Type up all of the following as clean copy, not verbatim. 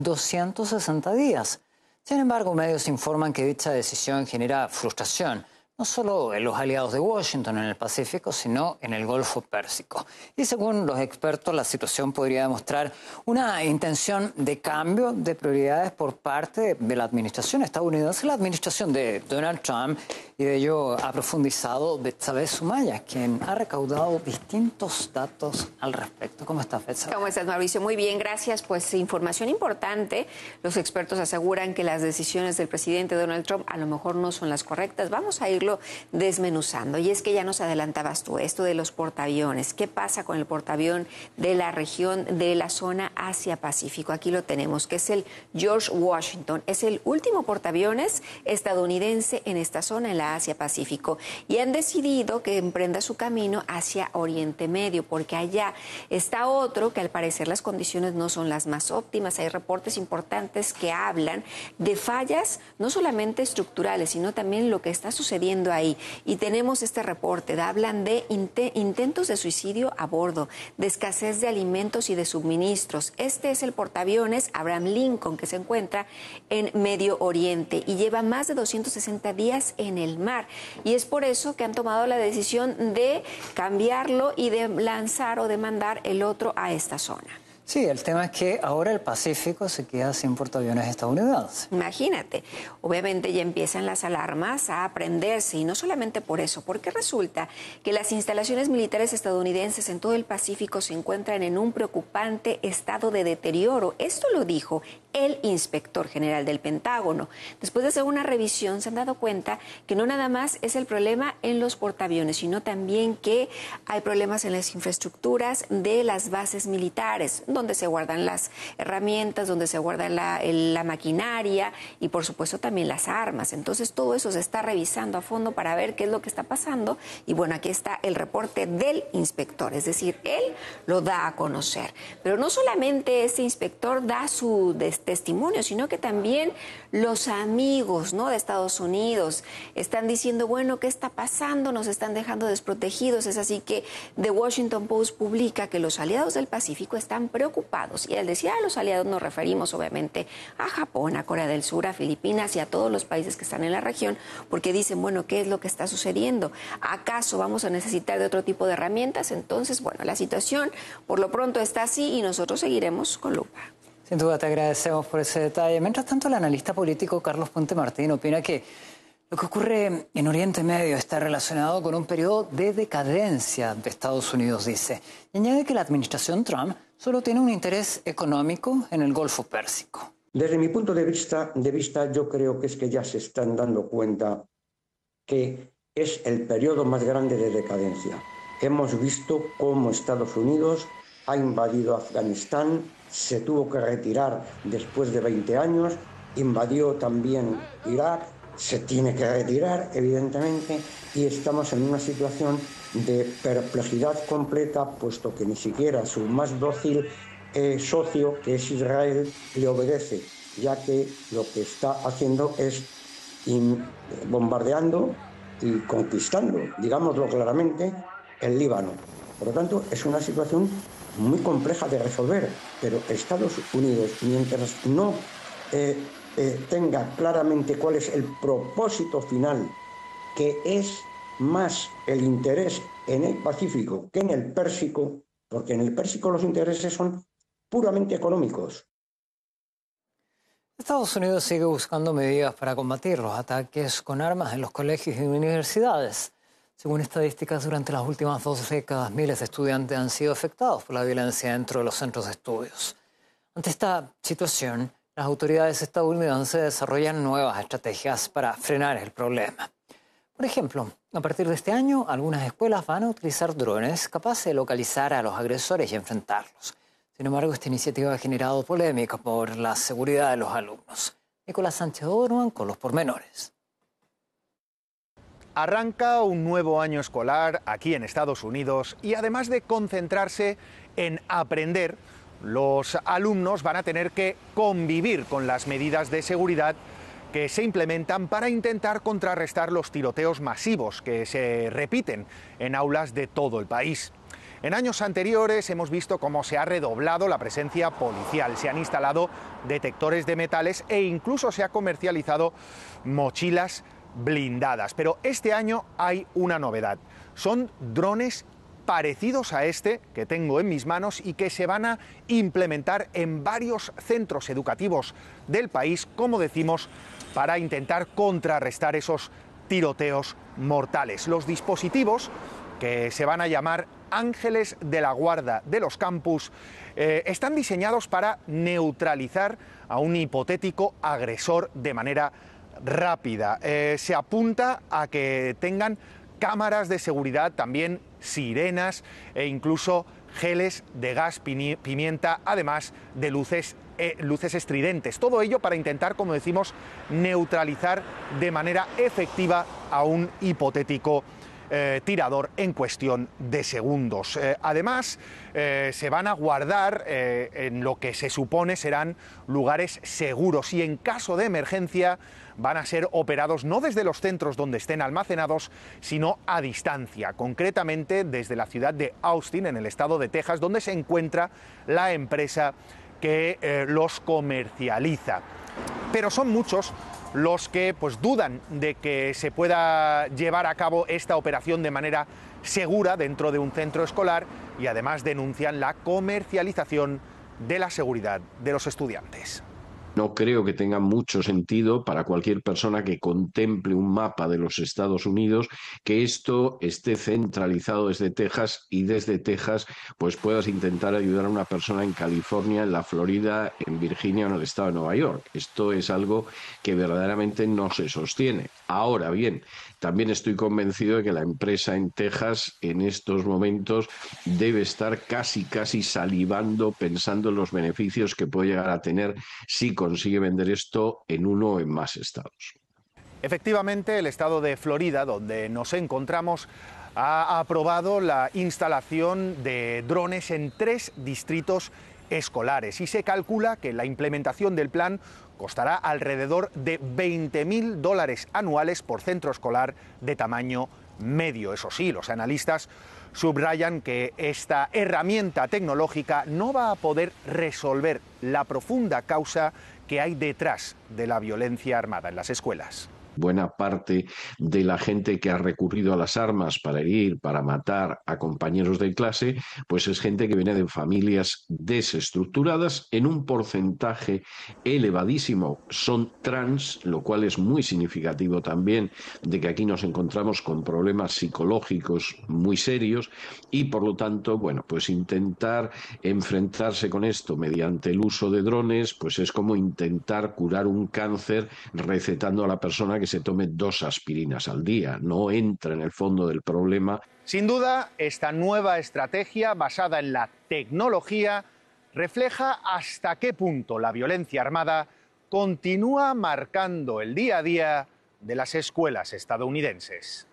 260 días. Sin embargo, medios informan que dicha decisión genera frustración, no solo en los aliados de Washington en el Pacífico, sino en el Golfo Pérsico. Y según los expertos, la situación podría demostrar una intención de cambio de prioridades por parte de la administración estadounidense, la administración de Donald Trump, y de ello ha profundizado Betsabe Sumaya, quien ha recaudado distintos datos al respecto. ¿Cómo estás, Betsabe? ¿Cómo estás, Mauricio? Muy bien, gracias. Pues información importante. Los expertos aseguran que las decisiones del presidente Donald Trump a lo mejor no son las correctas. Vamos a irlo desmenuzando. Y es que ya nos adelantabas tú esto de los portaaviones. ¿Qué pasa con el portaavión de la región de la zona Asia-Pacífico? Aquí lo tenemos, que es el George Washington. Es el último portaaviones estadounidense en esta zona, en la Asia-Pacífico. Y han decidido que emprenda su camino hacia Oriente Medio, porque allá está otro que al parecer las condiciones no son las más óptimas. Hay reportes importantes que hablan de fallas no solamente estructurales, sino también lo que está sucediendo ahí. Y tenemos este reporte, hablan de intentos de suicidio a bordo, de escasez de alimentos y de suministros. Este es el portaaviones Abraham Lincoln, que se encuentra en Medio Oriente y lleva más de 260 días en el mar. Y es por eso que han tomado la decisión de cambiarlo y de lanzar o de mandar el otro a esta zona. Sí, el tema es que ahora el Pacífico se queda sin portaaviones estadounidenses. Imagínate, obviamente ya empiezan las alarmas a prenderse, y no solamente por eso, porque resulta que las instalaciones militares estadounidenses en todo el Pacífico se encuentran en un preocupante estado de deterioro. Esto lo dijo el inspector general del Pentágono. Después de hacer una revisión se han dado cuenta que no nada más es el problema en los portaaviones, sino también que hay problemas en las infraestructuras de las bases militares, donde se guardan las herramientas, donde se guarda la maquinaria y por supuesto también las armas. Entonces todo eso se está revisando a fondo para ver qué es lo que está pasando, y bueno, aquí está el reporte del inspector, es decir, él lo da a conocer. Pero no solamente este inspector da su testimonio, sino que también los amigos, ¿no?, de Estados Unidos están diciendo, bueno, ¿qué está pasando? Nos están dejando desprotegidos. Es así que The Washington Post publica que los aliados del Pacífico están preocupados, y al decir a los aliados nos referimos obviamente a Japón, a Corea del Sur, a Filipinas y a todos los países que están en la región, porque dicen, bueno, ¿qué es lo que está sucediendo? ¿Acaso vamos a necesitar de otro tipo de herramientas? Entonces, bueno, la situación por lo pronto está así y nosotros seguiremos con lupa. Sin duda te agradecemos por ese detalle. Mientras tanto, el analista político Carlos Puente Martín opina que lo que ocurre en Oriente Medio está relacionado con un periodo de decadencia de Estados Unidos, dice. Y añade que la administración Trump solo tiene un interés económico en el Golfo Pérsico. Desde mi punto de vista, yo creo que es que ya se están dando cuenta que es el periodo más grande de decadencia. Hemos visto cómo Estados Unidos ha invadido Afganistán, se tuvo que retirar después de 20 años, invadió también Irak, se tiene que retirar, evidentemente, y estamos en una situación de perplejidad completa, puesto que ni siquiera su más dócil socio, que es Israel, le obedece, ya que lo que está haciendo es bombardeando y conquistando, digámoslo claramente, el Líbano. Por lo tanto, es una situación muy compleja de resolver, pero Estados Unidos, mientras no tenga claramente cuál es el propósito final, que es más el interés en el Pacífico que en el Pérsico, porque en el Pérsico los intereses son puramente económicos. Estados Unidos sigue buscando medidas para combatir los ataques con armas en los colegios y universidades. Según estadísticas, durante las últimas 2 décadas, miles de estudiantes han sido afectados por la violencia dentro de los centros de estudios. Ante esta situación, las autoridades estadounidenses desarrollan nuevas estrategias para frenar el problema. Por ejemplo, a partir de este año, algunas escuelas van a utilizar drones capaces de localizar a los agresores y enfrentarlos. Sin embargo, esta iniciativa ha generado polémica por la seguridad de los alumnos. Nicolás Sánchez Donovan con los pormenores. Arranca un nuevo año escolar aquí en Estados Unidos y además de concentrarse en aprender, los alumnos van a tener que convivir con las medidas de seguridad que se implementan para intentar contrarrestar los tiroteos masivos que se repiten en aulas de todo el país. En años anteriores hemos visto cómo se ha redoblado la presencia policial, se han instalado detectores de metales e incluso se ha comercializado mochilas blindadas. Pero este año hay una novedad. Son drones parecidos a este que tengo en mis manos y que se van a implementar en varios centros educativos del país, como decimos, para intentar contrarrestar esos tiroteos mortales. Los dispositivos, que se van a llamar Ángeles de la Guarda de los campus, están diseñados para neutralizar a un hipotético agresor de manera rápida. Se apunta a que tengan cámaras de seguridad, también sirenas e incluso geles de gas pimienta, además de luces estridentes. Todo ello para intentar, como decimos, neutralizar de manera efectiva a un hipotético tirador en cuestión de segundos. Además, se van a guardar en lo que se supone serán lugares seguros y en caso de emergencia van a ser operados no desde los centros donde estén almacenados, sino a distancia, concretamente desde la ciudad de Austin, en el estado de Texas, donde se encuentra la empresa que los comercializa. Pero son muchos los que dudan de que se pueda llevar a cabo esta operación de manera segura dentro de un centro escolar y además denuncian la comercialización de la seguridad de los estudiantes. No creo que tenga mucho sentido para cualquier persona que contemple un mapa de los Estados Unidos que esto esté centralizado desde Texas y desde Texas pues puedas intentar ayudar a una persona en California, en la Florida, en Virginia o en el estado de Nueva York. Esto es algo que verdaderamente no se sostiene. Ahora bien, también estoy convencido de que la empresa en Texas en estos momentos debe estar casi salivando pensando en los beneficios que puede llegar a tener si consigue vender esto en uno o en más estados. Efectivamente, el estado de Florida, donde nos encontramos, ha aprobado la instalación de drones en 3 distritos escolares y se calcula que la implementación del plan costará alrededor de $20.000 anuales por centro escolar de tamaño medio. Eso sí, los analistas subrayan que esta herramienta tecnológica no va a poder resolver la profunda causa que hay detrás de la violencia armada en las escuelas. Buena parte de la gente que ha recurrido a las armas para herir, para matar a compañeros de clase, pues es gente que viene de familias desestructuradas. En un porcentaje elevadísimo son trans, lo cual es muy significativo también de que aquí nos encontramos con problemas psicológicos muy serios y por lo tanto, bueno, pues intentar enfrentarse con esto mediante el uso de drones, pues es como intentar curar un cáncer recetando a la persona que se tome 2 aspirinas al día. No entra en el fondo del problema. Sin duda, esta nueva estrategia basada en la tecnología refleja hasta qué punto la violencia armada continúa marcando el día a día de las escuelas estadounidenses.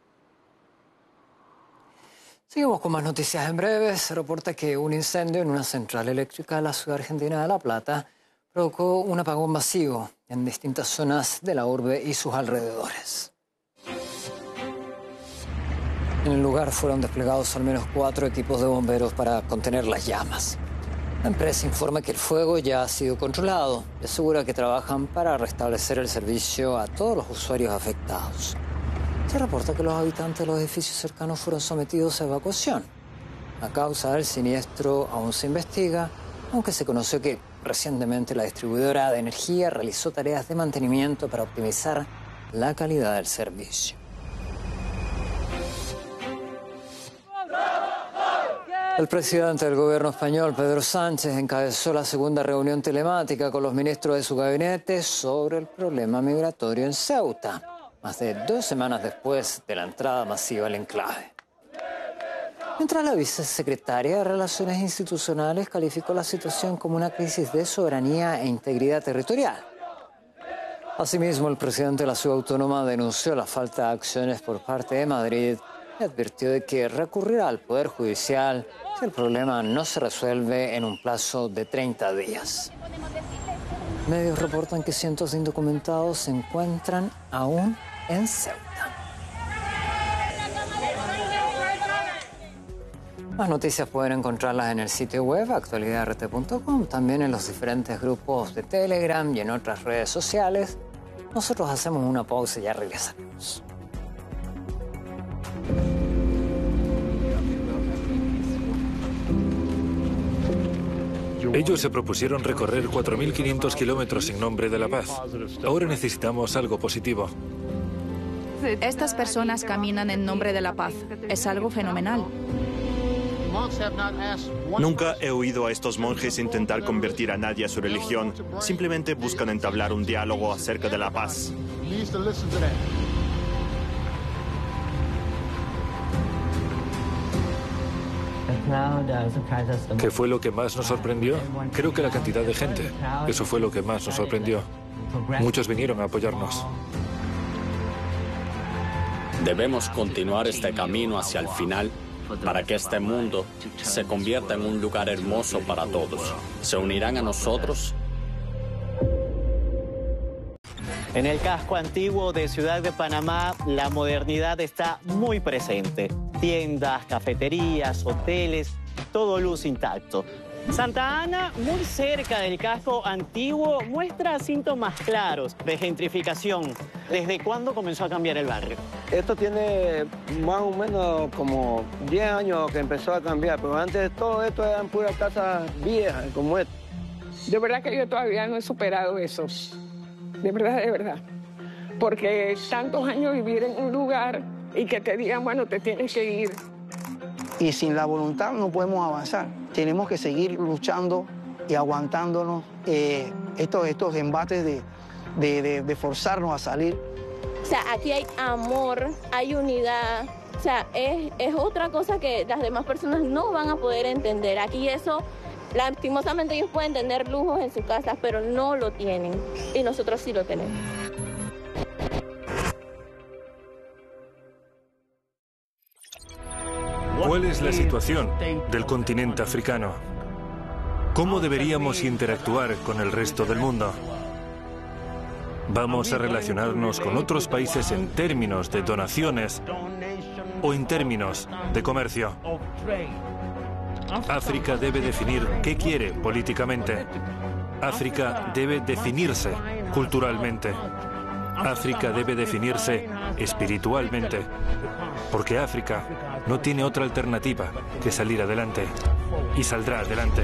Seguimos con más noticias en breve. Se reporta que un incendio en una central eléctrica de la ciudad argentina de La Plata provocó un apagón masivo en distintas zonas de la urbe y sus alrededores. En el lugar fueron desplegados al menos 4 equipos de bomberos para contener las llamas. La empresa informa que el fuego ya ha sido controlado y asegura que trabajan para restablecer el servicio a todos los usuarios afectados. Se reporta que los habitantes de los edificios cercanos fueron sometidos a evacuación. La causa del siniestro aún se investiga, aunque se conoció que recientemente la distribuidora de energía realizó tareas de mantenimiento para optimizar la calidad del servicio. El presidente del gobierno español, Pedro Sánchez, encabezó la segunda reunión telemática con los ministros de su gabinete sobre el problema migratorio en Ceuta, más de 2 semanas después de la entrada masiva al enclave. Mientras la vicesecretaria de Relaciones Institucionales calificó la situación como una crisis de soberanía e integridad territorial. Asimismo, el presidente de la ciudad autónoma denunció la falta de acciones por parte de Madrid y advirtió de que recurrirá al Poder Judicial si el problema no se resuelve en un plazo de 30 días. Medios reportan que cientos de indocumentados se encuentran aún en Ceuta. Más noticias pueden encontrarlas en el sitio web actualidadrt.com, también en los diferentes grupos de Telegram y en otras redes sociales. Nosotros hacemos una pausa y ya regresamos. Ellos se propusieron recorrer 4.500 kilómetros en nombre de la paz. Ahora necesitamos algo positivo. Estas personas caminan en nombre de la paz. Es algo fenomenal. Nunca he oído a estos monjes intentar convertir a nadie a su religión. Simplemente buscan entablar un diálogo acerca de la paz. ¿Qué fue lo que más nos sorprendió? Creo que la cantidad de gente. Eso fue lo que más nos sorprendió. Muchos vinieron a apoyarnos. Debemos continuar este camino hacia el final para que este mundo se convierta en un lugar hermoso para todos. ¿Se unirán a nosotros? En el casco antiguo de Ciudad de Panamá, la modernidad está muy presente. Tiendas, cafeterías, hoteles, todo luce intacto. Santa Ana, muy cerca del casco antiguo, muestra síntomas claros de gentrificación. ¿Desde cuándo comenzó a cambiar el barrio? Esto tiene más o menos como 10 años que empezó a cambiar, pero antes todo esto eran puras casas viejas como esta. De verdad que yo todavía no he superado eso. De verdad. Porque tantos años vivir en un lugar y que te digan, bueno, te tienes que ir. Y sin la voluntad no podemos avanzar. Tenemos que seguir luchando y aguantándonos estos embates de forzarnos a salir. O sea, aquí hay amor, hay unidad. O sea, es otra cosa que las demás personas no van a poder entender. Aquí eso, lastimosamente ellos pueden tener lujos en sus casas, pero no lo tienen. Y nosotros sí lo tenemos. ¿Cuál es la situación del continente africano? ¿Cómo deberíamos interactuar con el resto del mundo? ¿Vamos a relacionarnos con otros países en términos de donaciones o en términos de comercio? África debe definir qué quiere políticamente. África debe definirse culturalmente. África debe definirse espiritualmente. Porque África no tiene otra alternativa que salir adelante. Y saldrá adelante.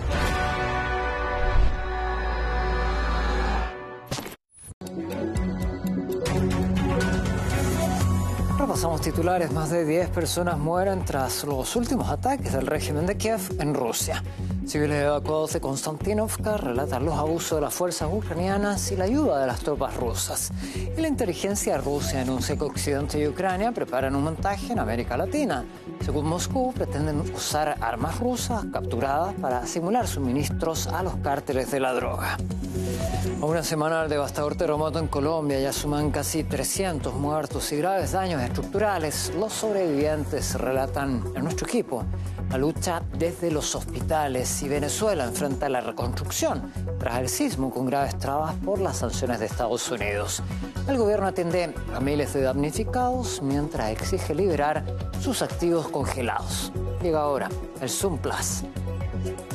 Repasamos titulares. Más de 10 personas mueren tras los últimos ataques del régimen de Kiev en Rusia. Civiles evacuados de Konstantinovka relatan los abusos de las fuerzas ucranianas y la ayuda de las tropas rusas. Y la inteligencia rusa anuncia que Occidente y Ucrania preparan un montaje en América Latina. Según Moscú, pretenden usar armas rusas capturadas para simular suministros a los cárteles de la droga. A una semana del devastador terremoto en Colombia ya suman casi 300 muertos y graves daños estructurales. Los sobrevivientes relatan en nuestro equipo la lucha desde los hospitales y Venezuela enfrenta la reconstrucción tras el sismo con graves trabas por las sanciones de Estados Unidos. El gobierno atiende a miles de damnificados mientras exige liberar sus activos congelados. Llega ahora el Zoom Plus.